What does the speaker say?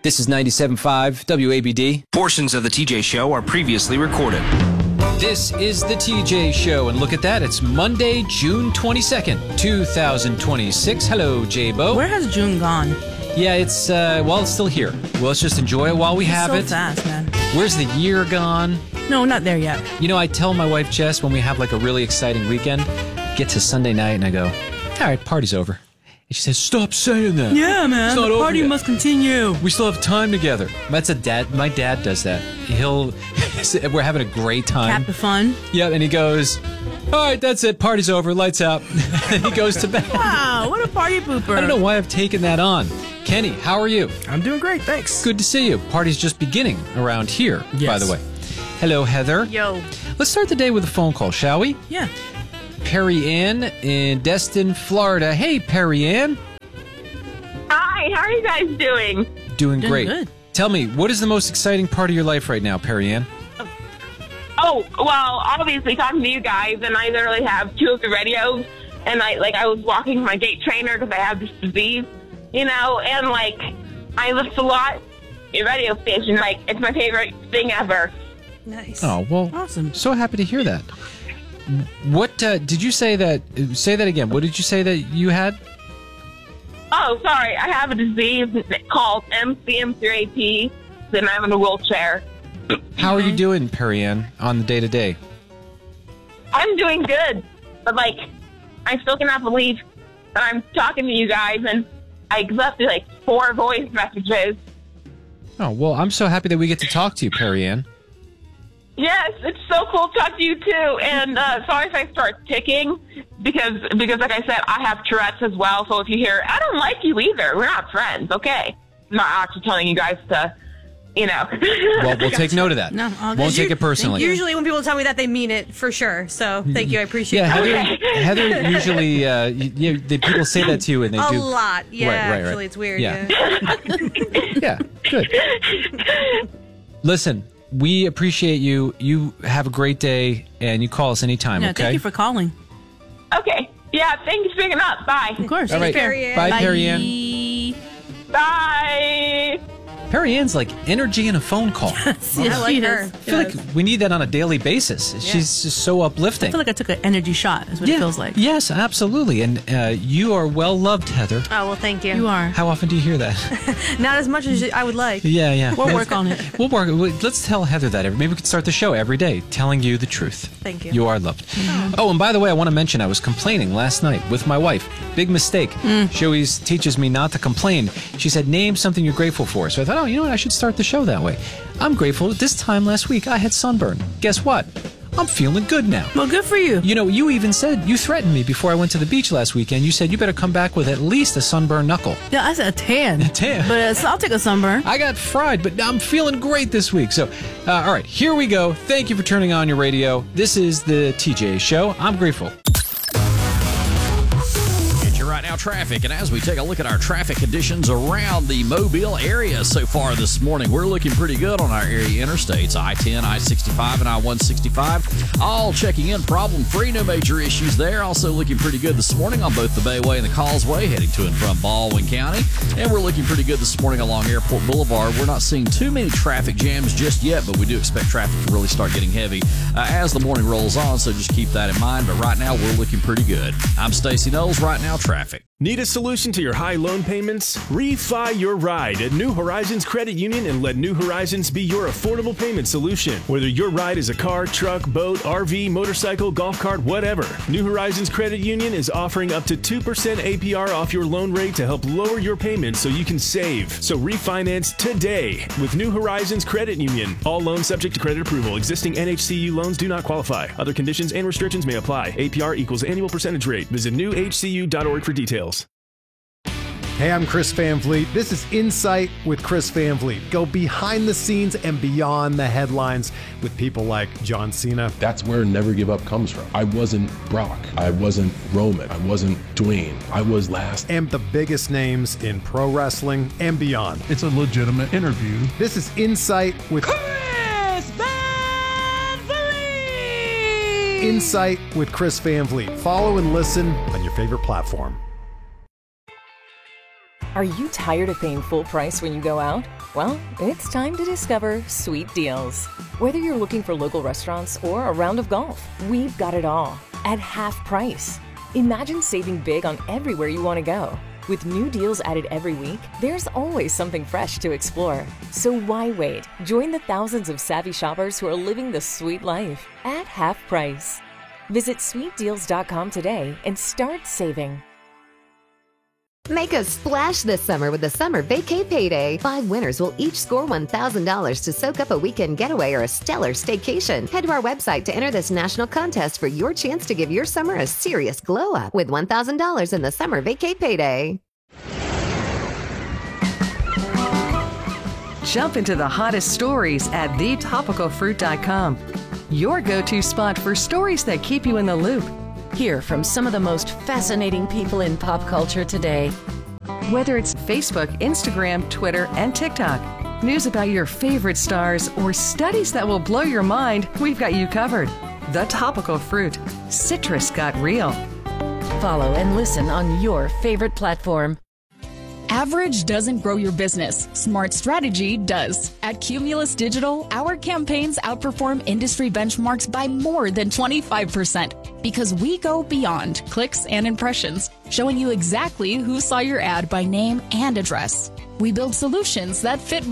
This is 97.5 WABD. Portions of the TJ Show are previously recorded. This is the TJ Show, and look at that. It's Monday, June 22nd, 2026. Hello, J-Bo. Where has June gone? Yeah, it's still here. Well, let's just enjoy it while we have it. So fast, man. Where's the year gone? No, not there yet. You know, I tell my wife, Jess, when we have like a really exciting weekend, get to Sunday night, and I go, all right, party's over. And she says, stop saying that. Yeah, man. The party must continue. We still have time together. That's a dad. My dad does that. We're having a great time. Cap the fun. Yeah, and he goes, all right, that's it. Party's over. Lights out. And he goes to bed. Wow, what a party pooper. I don't know why I've taken that on. Kenny, how are you? I'm doing great, thanks. Good to see you. Party's just beginning around here, by the way. Hello, Heather. Yo. Let's start the day with a phone call, shall we? Yeah. Perry Ann in Destin, Florida. Hey, Perry Ann. Hi, how are you guys doing? Doing great. Good. Tell me, what is the most exciting part of your life right now, Perry Ann? Oh, well, obviously talking to you guys, and I literally have 2 of the radios, and I was walking my gait trainer because I have this disease, you know, and I lift a lot. Your radio station, it's my favorite thing ever. Nice. Oh, well, awesome. So happy to hear that. What did you say that? Say that again. What did you say that you had? Oh, sorry. I have a disease called MCM3AP, and I'm in a wheelchair. How are you doing, Perry Ann, on the day-to-day? I'm doing good, but I still cannot believe that I'm talking to you guys, and I left 4 voice messages. Oh, well, I'm so happy that we get to talk to you, Perry Ann. Yes, it's so cool to talk to you too. And sorry if I start ticking because like I said, I have Tourette's as well. So if you hear, I don't like you either. We're not friends, okay? I'm not actually telling you guys to, you know. Well, we'll take note of that. No, all good. Won't take it personally. Usually when people tell me that, they mean it for sure. So thank you. I appreciate it. Heather usually, people say that to you and they do. A lot. Yeah, right. actually, it's weird. Yeah. Yeah, good. Listen. We appreciate you. You have a great day, and you call us anytime, okay? Thank you for calling. Okay. Yeah, thank you for picking up. Bye. Of course. All right. Perry Ann. Bye, Perry Ann. Bye. Perry Ann's like energy in a phone call. I like her. I feel like we need that on a daily basis. She's just so uplifting. I feel like I took an energy shot, is what it feels like. Yes, absolutely. And you are well loved, Heather. Oh, well, thank you. You are. How often do you hear that? Not as much as I would like. Yeah. We'll work on it. We'll work. Let's tell Heather that. Maybe we could start the show every day telling you the truth. Thank you. You are loved. Oh, and by the way, I want to mention I was complaining last night with my wife. Big mistake. She always teaches me not to complain. She said, name something you're grateful for. So I thought, you know what? I should start the show that way. I'm grateful. This time last week, I had sunburn. Guess what? I'm feeling good now. Well, good for you. You know, you even said, you threatened me before I went to the beach last weekend. You said you better come back with at least a sunburned knuckle. Yeah, I said a tan. A tan. But I'll take a sunburn. I got fried, but I'm feeling great this week. So, all right, here we go. Thank you for turning on your radio. This is the TJ Show. I'm grateful. Right now traffic, and as we take a look at our traffic conditions around the Mobile area so far this morning, we're looking pretty good on our area interstates, I-10, I-65, and I-165, all checking in problem-free, no major issues there. Also looking pretty good this morning on both the Bayway and the Causeway, heading to and from Baldwin County, and we're looking pretty good this morning along Airport Boulevard. We're not seeing too many traffic jams just yet, but we do expect traffic to really start getting heavy as the morning rolls on, so just keep that in mind. But right now, we're looking pretty good. I'm Stacey Knowles, Right Now Traffic. Need a solution to your high loan payments? Refi your ride at New Horizons Credit Union and let New Horizons be your affordable payment solution. Whether your ride is a car, truck, boat, RV, motorcycle, golf cart, whatever, New Horizons Credit Union is offering up to 2% APR off your loan rate to help lower your payments so you can save. So refinance today with New Horizons Credit Union. All loans subject to credit approval. Existing NHCU loans do not qualify. Other conditions and restrictions may apply. APR equals annual percentage rate. Visit newhcu.org for details. Hey, I'm Chris Van Vliet. This is Insight with Chris Van Vliet. Go behind the scenes and beyond the headlines with people like John Cena. That's where Never Give Up comes from. I wasn't Brock. I wasn't Roman. I wasn't Dwayne. I was last. And the biggest names in pro wrestling and beyond. It's a legitimate interview. This is Insight with Chris Van Vliet. Insight with Chris Van Vliet. Follow and listen on your favorite platform. Are you tired of paying full price when you go out? Well, it's time to discover Sweet Deals. Whether you're looking for local restaurants or a round of golf, we've got it all at half price. Imagine saving big on everywhere you want to go. With new deals added every week, there's always something fresh to explore. So why wait? Join the thousands of savvy shoppers who are living the sweet life at half price. Visit sweetdeals.com today and start saving. Make a splash this summer with the Summer Vacay Payday. 5 winners will each score $1,000 to soak up a weekend getaway or a stellar staycation. Head to our website to enter this national contest for your chance to give your summer a serious glow up with $1,000 in the Summer Vacay Payday. Jump into the hottest stories at thetopicalfruit.com. Your go-to spot for stories that keep you in the loop. Hear from some of the most fascinating people in pop culture today. Whether it's Facebook, Instagram, Twitter, and TikTok, news about your favorite stars, or studies that will blow your mind, we've got you covered. The Topical Fruit. Citrus got real. Follow and listen on your favorite platform. Average doesn't grow your business. Smart strategy does. At Cumulus Digital, our campaigns outperform industry benchmarks by more than 25% because we go beyond clicks and impressions, showing you exactly who saw your ad by name and address. We build solutions that fit